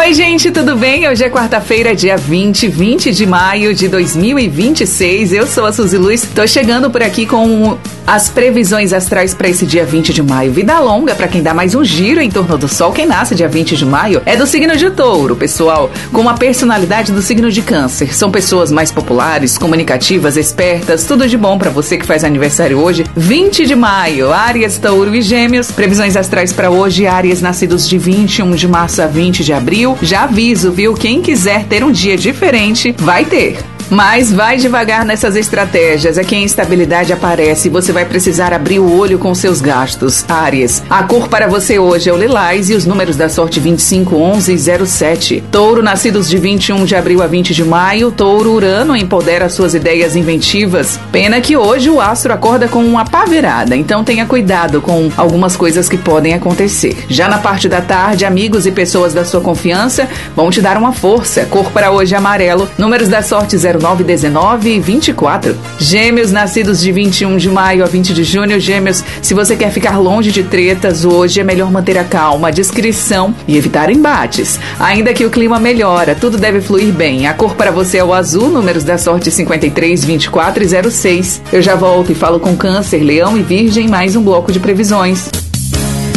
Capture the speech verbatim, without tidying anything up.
Oi, gente, tudo bem? Hoje é quarta-feira, dia vinte, vinte de maio de dois mil e vinte e seis. Eu sou a Suzy Luz, tô chegando por aqui com as previsões astrais para esse dia vinte de maio. Vida longa para quem dá mais um giro em torno do Sol. Quem nasce dia vinte de maio é do signo de Touro, pessoal, com a personalidade do signo de Câncer. São pessoas mais populares, comunicativas, espertas, tudo de bom para você que faz aniversário hoje. vinte de maio, Áries, Touro e Gêmeos. Previsões astrais para hoje, Áries, nascidos de vinte e um de março a vinte de abril. Já aviso, viu? Quem quiser ter um dia diferente, vai ter. Mas vai devagar nessas estratégias, é que a instabilidade aparece e você vai precisar abrir o olho com seus gastos. Áries, a cor para você hoje é o lilás e os números da sorte vinte e cinco, onze e zero sete. Touro, nascidos de vinte e um de abril a vinte de maio, Touro, Urano empodera suas ideias inventivas. Pena que hoje o astro acorda com uma pá virada, então tenha cuidado com algumas coisas que podem acontecer. Já na parte da tarde, amigos e pessoas da sua confiança vão te dar uma força. Cor para hoje é amarelo, números da sorte zero nove, dezenove e vinte e quatro. Gêmeos, nascidos de vinte e um de maio a vinte de junho. Gêmeos, se você quer ficar longe de tretas, hoje é melhor manter a calma, a discrição e evitar embates. Ainda que o clima melhora, tudo deve fluir bem. A cor para você é o azul, números da sorte cinquenta e três, vinte e quatro e zero seis. Eu já volto e falo com Câncer, Leão e Virgem, mais um bloco de previsões.